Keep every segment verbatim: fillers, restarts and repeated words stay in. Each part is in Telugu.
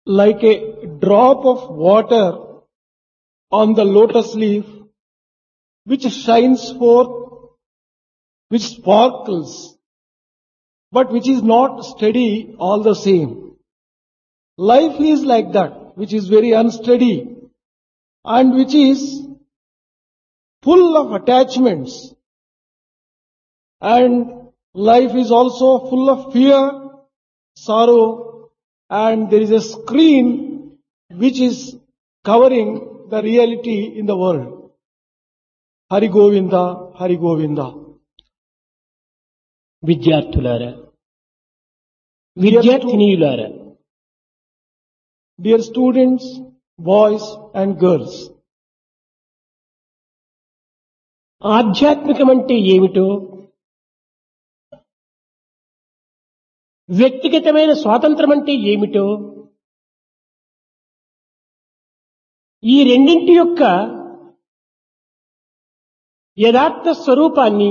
like a drop of water on the lotus leaf, which shines forth, which sparkles, but which is not steady all the same. Life is like that, which is very unsteady and which is full of attachments. And life is also full of fear, sorrow, and there is a screen which is covering the reality in the world. Hari Govinda, Hari Govinda. విద్యార్థులారా, విద్యార్థినీయులారా, dear students, boys and girls, ఆధ్యాత్మికం అంటే ఏమిటో, వ్యక్తిగతమైన స్వాతంత్రం అంటే ఏమిటో, ఈ రెండింటి యొక్క యథార్థ స్వరూపాన్ని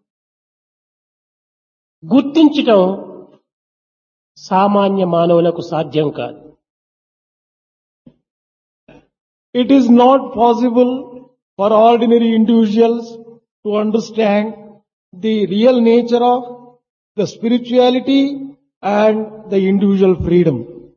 గుర్తించటం సామాన్య మానవులకు సాధ్యం కాదు. It is not possible for ordinary individuals to understand the real nature of the spirituality and the individual freedom.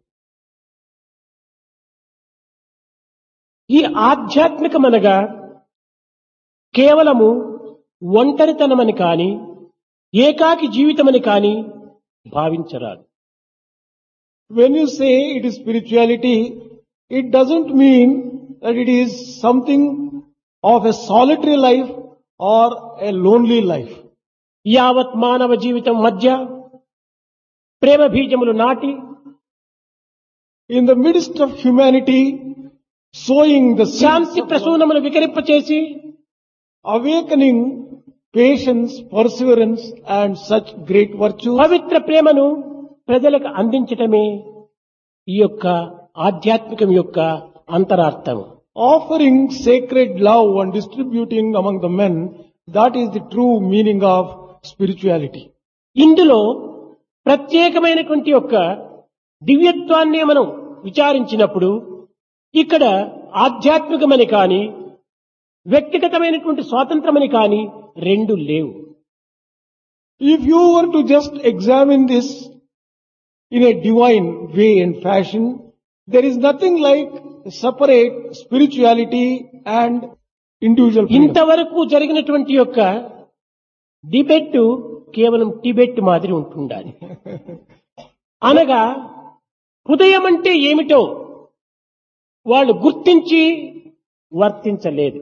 ఈ ఆధ్యాత్మికమనగా కేవలము ఒంటరితనమని కాని, ఏకాకి జీవితమని కాని భావించరాదు. When you say it is spirituality, it doesn't mean that it is something of a solitary life or a lonely life. యావత్ మానవ జీవితం మధ్య ప్రేమ బీజములు నాటి, in the midst of humanity, sowing the Shanti seeds of ప్రసూనములు వికరింపచేసి, awakening patience, perseverance and such great virtues, పవిత్ర ప్రేమను ప్రజలకు అందించటమే ఈ యొక్క ఆధ్యాత్మికం యొక్క అంతరార్థము. offering sacred love and distributing among the men, that is the true meaning of spirituality. ఇందులో ప్రత్యేకమైనటువంటి యొక్క దివ్యత్వాన్ని మనం విచారించినప్పుడు ఇక్కడ ఆధ్యాత్మికమని కాని, వ్యక్తిగతమైనటువంటి స్వాతంత్రమని కాని రెండు లేవు. If you were to just examine this in a divine way and fashion, there is nothing like separate spirituality and individual freedom. ఇంతవరకు జరిగినటువంటి యొక్క డిబేట్ కేవలం టిబెట్ మాదిరి ఉంటుండాలి. అనగా హృదయం అంటే ఏమిటో వాళ్ళు గుర్తించి వర్తించలేదు.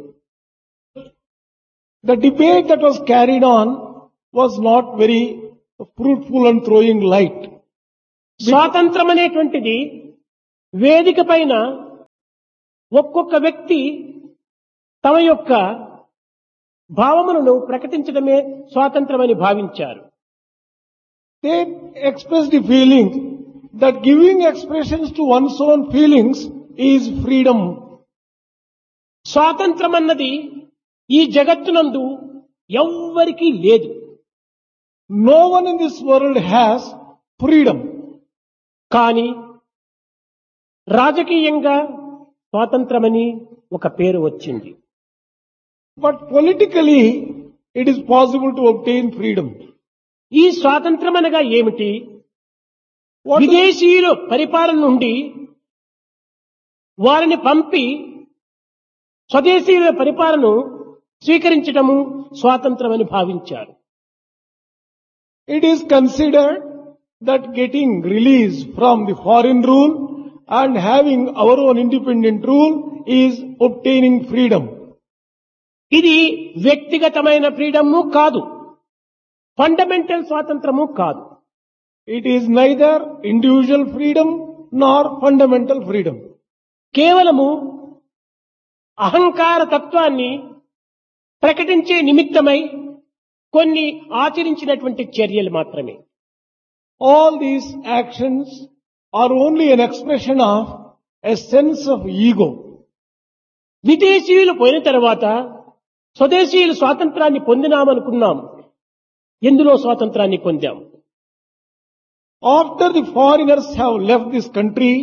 The debate that was carried on was not very fruitful and throwing light. స్వాతంత్రం అనేటువంటిది వేదిక పైన ఒక్కొక్క వ్యక్తి తమ యొక్క భావములను ప్రకటించడమే స్వాతంత్రమని భావించారు. They expressed the feeling that giving expressions to one's own feelings is freedom. స్వాతంత్రం అన్నది ఈ జగత్తునందు ఎవ్వరికీ లేదు. No one in this world has freedom. కానీ రాజకీయంగా స్వాతంత్రమని ఒక పేరు వచ్చింది. But politically, it is possible to obtain freedom. ఈ స్వాతంత్రం అనగా ఏమిటి? What is, విదేశీయుల పరిపాలన నుండి వారిని పంపి స్వదేశీయుల పరిపాలనను స్వీకరించడము స్వాతంత్రమని భావించారు. it is considered that getting release from the foreign rule and having our own independent rule is obtaining freedom. ఇది వ్యక్తిగతమైన ఫ్రీడము కాదు, ఫండమెంటల్ స్వాతంత్రము కాదు. It is neither individual freedom nor fundamental freedom. కేవలము అహంకార తత్వాన్ని ప్రకటించే నిమిత్తమై కొన్ని ఆచరించినటువంటి చర్యలు మాత్రమే. All these actions are only an expression of a sense of ego. విదేశీయులు పోయిన తర్వాత స్వదేశీయులు స్వాతంత్రాన్ని పొందినామనుకున్నాం. ఎందులో స్వాతంత్రాన్ని పొందాం? After the foreigners have left this country,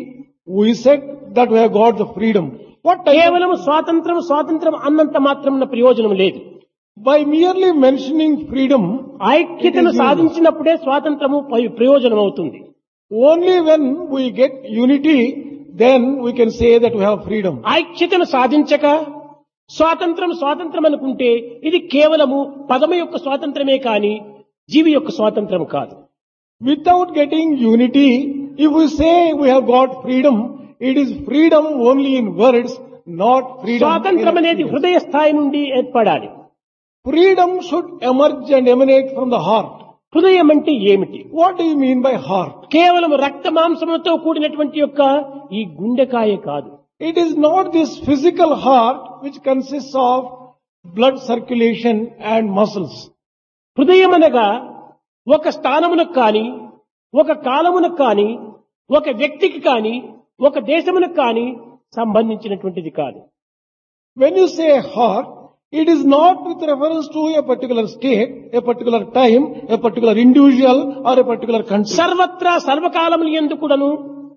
We said that we have got the freedom. What type of, కేవలం స్వాతంత్రం స్వాతంత్రం అన్నంత మాత్రం ప్రయోజనం లేదు. by merely mentioning freedom, ఐక్యతను సాధించినప్పుడే స్వాతంత్రము పై- ప్రయోజనం అవుతుంది. only when we get unity, then we can say that we have freedom. ఐక్యతను సాధించక స్వాతంత్రం స్వాతంత్రం అనుకుంటే ఇది కేవలము పదము యొక్క స్వాతంత్రమే కాని జీవి యొక్క స్వాతంత్రం కాదు. Without getting unity, if we say we have got freedom, it is freedom only in words, not freedom. స్వాతంత్రం in అనేది experience. హృదయ స్థాయి నుండి ఏర్పడాలి. Freedom should emerge and emanate from the heart. హృదయం అంటే ఏమిటి? What do you mean by heart? కేవలం రక్త మాంసములతో కూడినటువంటి యొక్క ఈ గుండెకాయ కాదు. It is not this physical heart which consists of blood circulation and muscles. హృదయం అనగా ఒక స్థానమునకు కాని ఒక కాలమునకు కాని ఒక వ్యక్తికి కాని ఒక దేశమునకు కాని సంబంధించినటువంటిది కాదు. When you say heart, it is not with reference to a particular state, a particular time, a particular individual or a particular country. సర్వత్రా సర్వకాలములు యందు కూడాను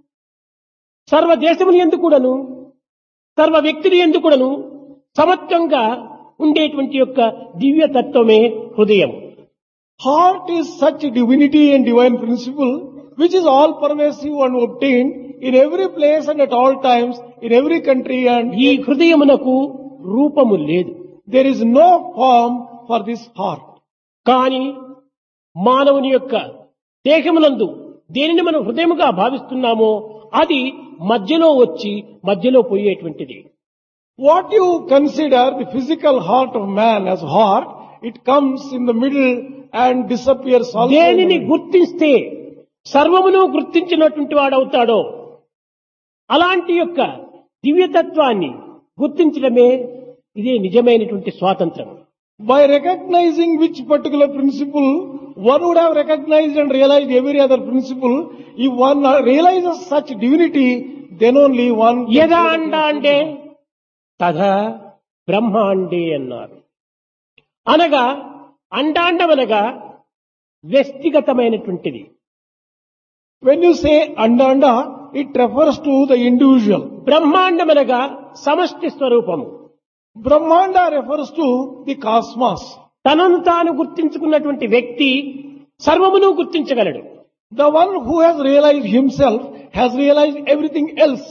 సర్వ దేశములు యందు కూడాను సర్వ వ్యక్తులు యందు కూడాను సమత్వంగా ఉండేటువంటి యొక్క దివ్య తత్వమే హృదయం. Heart is such a divinity and divine principle which is all pervasive and obtained in every place and at all times, in every country, and ఈ హృదయమునకు రూపము లేదు. there is no form for this heart. కానీ మానవుని యొక్క దేహమునందు దేనిని మనం హృదయముగా భావిస్తున్నామో అది మధ్యలో వచ్చి మధ్యలో పోయేటువంటిది. What you consider the physical heart of man as heart, it comes in the middle and disappears also. in the దేనిని middle. గుర్తిస్తే సర్వమును గుర్తించినటువంటి వాడవుతాడో అలాంటి యొక్క దివ్యతత్వాన్ని గుర్తించడమే ఇదే నిజమైనటువంటి స్వాతంత్రం. By recognizing which particular principle, one would have recognized and realized every other principle. If one realizes such divinity, then only one can యదా say that అండ he is అంటే freedom. తథా బ్రహ్మాండే అన్నారు. అనగా అండాండమనగా వ్యక్తిగతమైనటువంటిది. When you say anda anda, it refers to the individual. బ్రహ్మాండమనగా సమష్టి స్వరూపము. Brahmanda refers to the cosmos. తనను తాను గుర్తించుకున్నటువంటి వ్యక్తి సర్వమును గుర్తించగలడు. The one who has realized himself has realized everything else.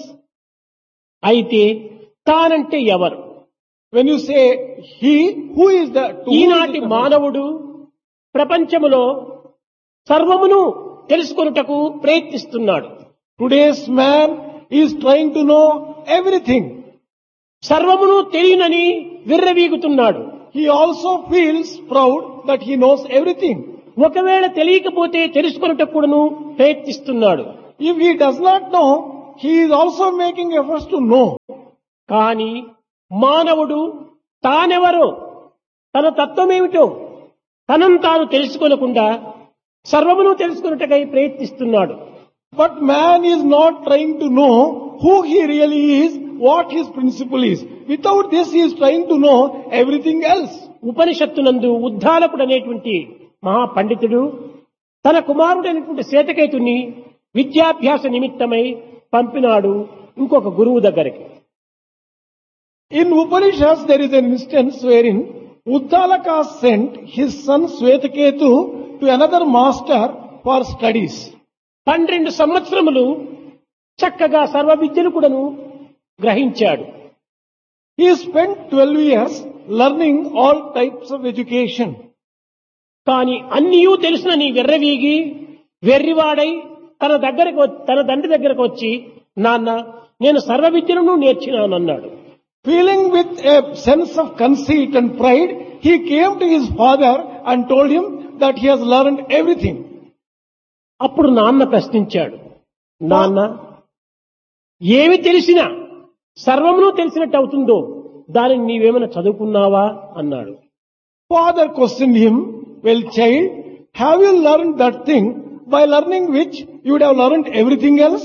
అయితే తానంటే ఎవరు? When you say he, who is the to whom is ఈనాటి it referred? మానవుడు ప్రపంచములో సర్వమును తెలుసుకొనుటకు ప్రయత్నిస్తున్నాడు. Today's man is trying to know everything. సర్వమును తెలియనని విర్రవీగుతున్నాడు. He also feels proud that he knows everything. ఒకవేళ తెలియకపోతే తెలుసుకొనుటకు కూడాను ప్రయత్నిస్తున్నాడు. If he does not know, he is also making efforts to know. కానీ మానవుడు తానెవరో తన తత్వమేమిటో తనను తాను తెలుసుకొనకుండా సర్వమును తెలుసుకొనుటకై ప్రయత్నిస్తున్నాడు. But man is not trying to know who he really is, what his principle is. Without this, he is trying to know everything else. ఉపనిషత్తునందు ఉద్దాలకుడు అనేటువంటి మహాపండితుడు తన కుమారుడైనటువంటి శ్వేతకేతుని విద్యాభ్యాస నిమిత్తమై పంపినాడు ఇంకొక గురువు దగ్గరికి. In Upanishads, there is an instance wherein Uddalaka sent his son Swetaketu to another master for studies. పన్నెండు సంవత్సరములు చక్కగా సర్వ విద్యను కూడాను గ్రహించాడు. He spent twelve years learning all types of education. కానీ అన్నియూ తెలుసునని వెర్రవీగి వెర్రివాడై తన దగ్గరకు వ- తన తండ్రి దగ్గరకు వచ్చి నాన్న నేను సర్వ విద్యలను నేర్చినానన్నాడు. Feeling with a sense of conceit and pride, he came to his father and told him that he has learned everything. అప్పుడు నాన్న ప్రశ్నించాడు, నాన్న ఏమి తెలిసినా సర్వమును తెలిసినట్టు అవుతుందో దానిని నీవేమైనా చదువుకున్నావా అన్నాడు. Father questioned him, well child, have you learned that thing by learning which you would have learned everything else?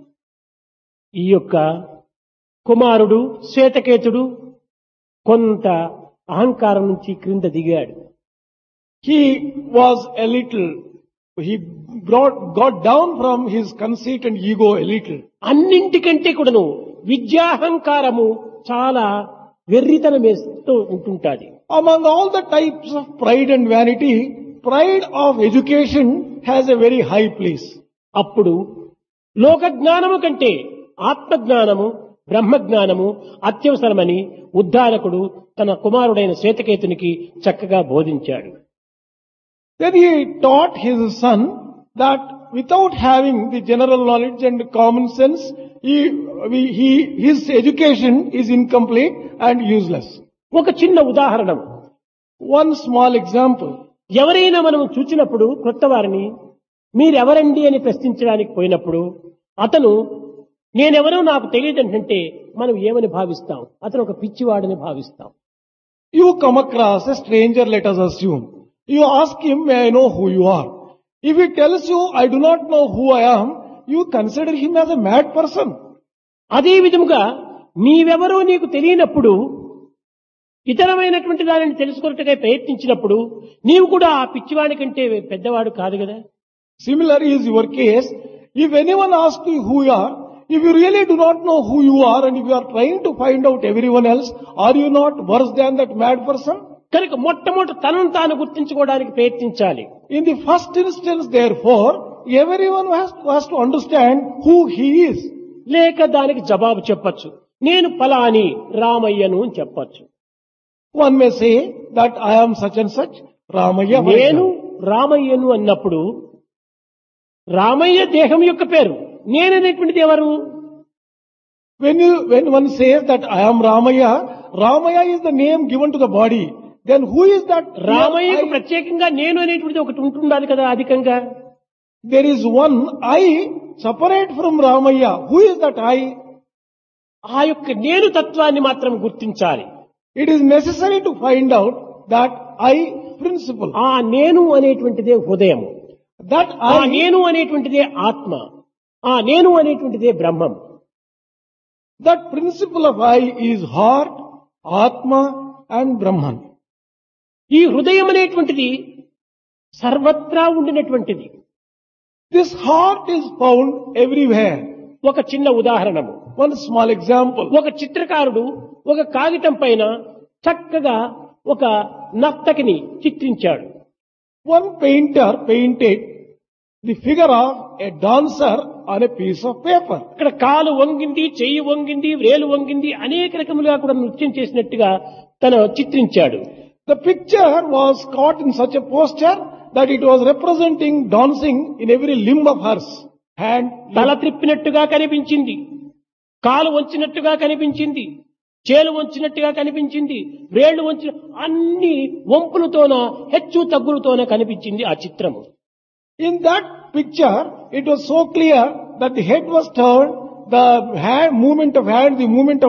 ఈ యొక్క కుమారుడు శ్వేతకేతుడు కొంత అహంకారం నుంచి క్రింద దిగాడు. He was a little he brought, got down from his conceit and ego a little. అన్నింటికంటే కూడాను విద్యాహంకారము చాలా వెర్రితనం వేస్తూ ఉంటుంటాది. Among all the types of pride and vanity, pride of education has a very high place. అప్పుడు లోక జ్ఞానము కంటే ఆత్మజ్ఞానము బ్రహ్మజ్ఞానము అత్యవసరమని ఉద్ధారకుడు తన కుమారుడైన శ్వేతకేతునికి చక్కగా బోధించాడు. Then he taught his son that without having the general knowledge and common sense, he, he, his education is incomplete and useless. ఒక చిన్న ఉదాహరణ, One small example. ఎవరైనా మనం చూచినప్పుడు కొత్త వారిని మీరెవరండి అని ప్రశ్నించడానికి పోయినప్పుడు అతను నేనెవరో నాకు తెలియదంటే మనం ఏమని భావిస్తాం? అతను ఒక పిచ్చివాడని భావిస్తాం. You come across a stranger, let us assume. You ask him, may I know who you are? If he tells you, I do not know who I am, you consider him as a mad person. అదే విధముగా నీవెవరో నీకు తెలియనప్పుడు ఇతరమైనటువంటి దానిని తెలుసుకున్నట్టుగా ప్రయత్నించినప్పుడు నీవు కూడా ఆ పిచ్చివాడి కంటే పెద్దవాడు కాదు కదా. Similar is your case. If anyone asks you who you are, if you really do not know who you are and if you are trying to find out everyone else, are you not worse than that mad person? కనుక మొట్టమొదటి తనను తాను గుర్తించుకోవడానికి ప్రయత్నించాలి. In the first instance, therefore, everyone has to, has to understand who he is. లేక దానికి జవాబు చెప్పచ్చు. నేను ఫలాని రామయ్యను అని చెప్పచ్చు. One may say that I am such and such, Ramaya. for నేను example. రామయ్యను అన్నప్పుడు రామయ్య దేహం యొక్క పేరు, నేననేటువంటిది ఎవరు? When you, when one says that I am Ramaya, Ramaya is the name given to the body. Then who is that? రామయ్యకు I? ప్రత్యేకంగా నేను అనేటువంటిది ఒకటి ఉంటుండాలి కదా అధికంగా. There is one I separate from Ramaya. Who is that I? ఆ యొక్క నేను తత్వాన్ని మాత్రం గుర్తించాలి. It is necessary to find out that I principle. ఆ నేను అనేటువంటిదే హృదయం, That ఆ I, నేను అనేటువంటిదే ఆత్మ, ఆ నేను అనేటువంటిదే బ్రహ్మం. that principle of I is heart, Atma and Brahman. ఈ హృదయం అనేటువంటిది సర్వత్రా ఉండినటువంటిది. This heart is found everywhere. ఒక చిన్న ఉదాహరణము, One small example. ఒక చిత్రకారుడు ఒక కాగితం పైన చక్కగా ఒక నర్తకిని చిత్రించాడు. One painter painted the figure of a dancer on a piece of paper. అక్కడ కాలు వంగింది, చెయ్యి వంగింది, వేలు వంగింది, అనేక రకములుగా కూడా నృత్యం చేసినట్టుగా తను చిత్రించాడు. The picture was caught in such a posture that it was representing dancing in every limb of hers. Hand, తల త్రిప్పినట్టుగా కనిపించింది, కాలు వంచినట్టుగా కనిపించింది, చేలు వంచినట్టుగా కనిపించింది, వేళ్లు వంచిన అన్ని వంపులతోన హెచ్చు తగ్గులతోన కనిపించింది ఆ చిత్రము. In that picture, it was so clear that the head was turned, the hand, movement of hand, the movement of